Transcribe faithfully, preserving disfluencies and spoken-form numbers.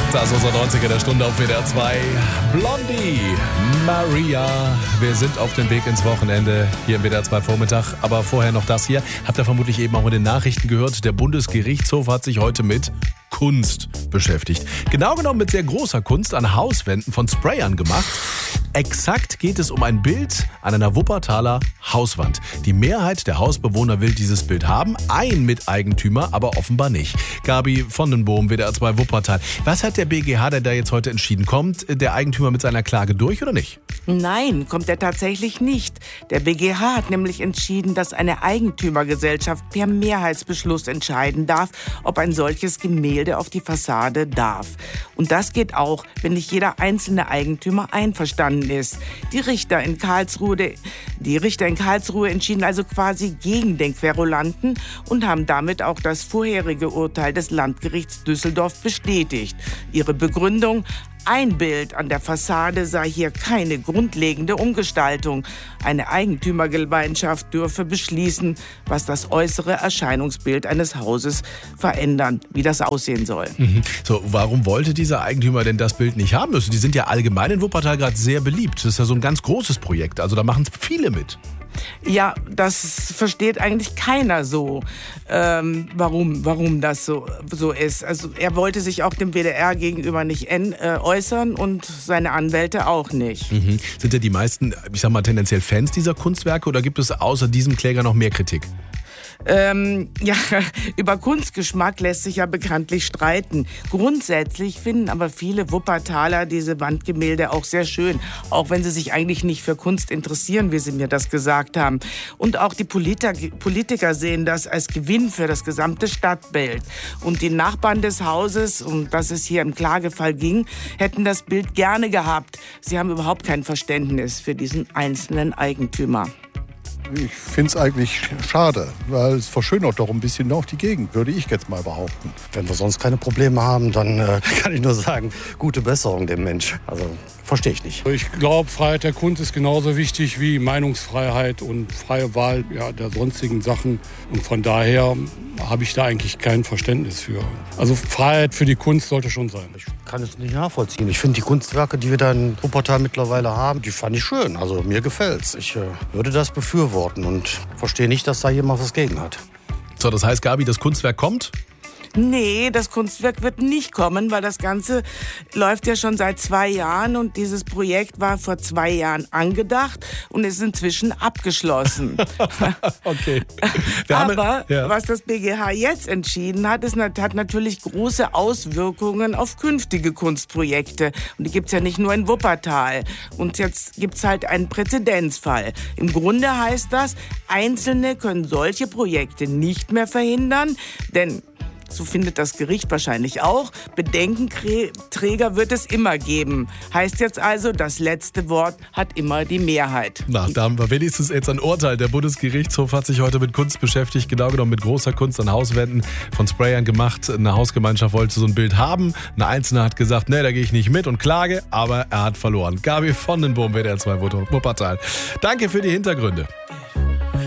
Das ist unser neunziger der Stunde auf W D R zwei. Blondie, Maria. Wir sind auf dem Weg ins Wochenende hier im W D R zwei Vormittag. Aber vorher noch das hier. Habt ihr vermutlich eben auch in den Nachrichten gehört. Der Bundesgerichtshof hat sich heute mit Kunst beschäftigt. Genau genommen mit sehr großer Kunst an Hauswänden von Sprayern gemacht. Exakt geht es um ein Bild an einer Wuppertaler Hauswand. Die Mehrheit der Hausbewohner will dieses Bild haben, ein Miteigentümer aber offenbar nicht. Gabi von den Boom, W D R zwei Wuppertal. Was hat der B G H denn da jetzt heute entschieden? Kommt der Eigentümer mit seiner Klage durch oder nicht? Nein, kommt er tatsächlich nicht. Der B G H hat nämlich entschieden, dass eine Eigentümergesellschaft per Mehrheitsbeschluss entscheiden darf, ob ein solches Gemälde auf die Fassade darf. Und das geht auch, wenn nicht jeder einzelne Eigentümer einverstanden ist. Die Richter in Karlsruhe, die Richter in Karlsruhe entschieden also quasi gegen den Querulanten und haben damit auch das vorherige Urteil des Landgerichts Düsseldorf bestätigt. Ihre Begründung: Ein Bild an der Fassade sei hier keine grundlegende Umgestaltung. Eine Eigentümergemeinschaft dürfe beschließen, was das äußere Erscheinungsbild eines Hauses verändern, wie das aussehen soll. Mhm. So, warum wollte dieser Eigentümer denn das Bild nicht haben müssen? Die sind ja allgemein in Wuppertal gerade sehr beliebt. Das ist ja so ein ganz großes Projekt, also da machen viele mit. Ja, das versteht eigentlich keiner so, ähm, warum, warum das so, so ist. Also er wollte sich auch dem W D R gegenüber nicht en, äh, äußern und seine Anwälte auch nicht. Mhm. Sind ja die meisten, ich sag mal, tendenziell Fans dieser Kunstwerke oder gibt es außer diesem Kläger noch mehr Kritik? Ähm, ja, über Kunstgeschmack lässt sich ja bekanntlich streiten. Grundsätzlich finden aber viele Wuppertaler diese Wandgemälde auch sehr schön, auch wenn sie sich eigentlich nicht für Kunst interessieren, wie sie mir das gesagt haben. Und auch die Politiker, Politiker sehen das als Gewinn für das gesamte Stadtbild. Und die Nachbarn des Hauses, um das es hier im Klagefall ging, hätten das Bild gerne gehabt. Sie haben überhaupt kein Verständnis für diesen einzelnen Eigentümer. Ich finde es eigentlich schade, weil es verschönert doch ein bisschen auch die Gegend, würde ich jetzt mal behaupten. Wenn wir sonst keine Probleme haben, dann äh, kann ich nur sagen, gute Besserung dem Mensch. Also verstehe ich nicht. Ich glaube, Freiheit der Kunst ist genauso wichtig wie Meinungsfreiheit und freie Wahl ja, der sonstigen Sachen. Und von daher habe ich da eigentlich kein Verständnis für. Also Freiheit für die Kunst sollte schon sein. Ich kann es nicht nachvollziehen. Ich finde die Kunstwerke, die wir da in Wuppertal mittlerweile haben, die fand ich schön. Also mir gefällt's. Ich äh, würde das befürworten und verstehe nicht, dass da jemand was gegen hat. So, das heißt, Gabi, das Kunstwerk kommt? Nee, das Kunstwerk wird nicht kommen, weil das Ganze läuft ja schon seit zwei Jahren und dieses Projekt war vor zwei Jahren angedacht und ist inzwischen abgeschlossen. Okay. Aber ja. was das B G H jetzt entschieden hat, ist, hat natürlich große Auswirkungen auf künftige Kunstprojekte. Und die gibt's ja nicht nur in Wuppertal. Und jetzt gibt's halt einen Präzedenzfall. Im Grunde heißt das, Einzelne können solche Projekte nicht mehr verhindern, denn so findet das Gericht wahrscheinlich auch, Bedenkenträger wird es immer geben. Heißt jetzt also, das letzte Wort hat immer die Mehrheit. Na, da haben wir wenigstens jetzt ein Urteil. Der Bundesgerichtshof hat sich heute mit Kunst beschäftigt, genau genommen mit großer Kunst an Hauswänden von Sprayern gemacht. Eine Hausgemeinschaft wollte so ein Bild haben. Eine Einzelne hat gesagt, nee, da gehe ich nicht mit und klage, aber er hat verloren. Gabi von den Boom, W D R zwei Wuppertal. Danke für die Hintergründe.